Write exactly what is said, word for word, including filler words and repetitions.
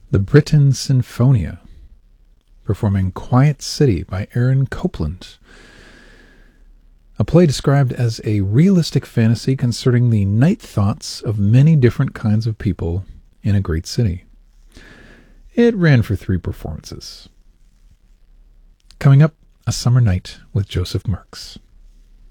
The Britten Sinfonia, performing Quiet City by Aaron Copland, a play described as a realistic fantasy concerning the night thoughts of many different kinds of people in a great city. It ran for three performances. Coming up, A Summer Night with Joseph Merks.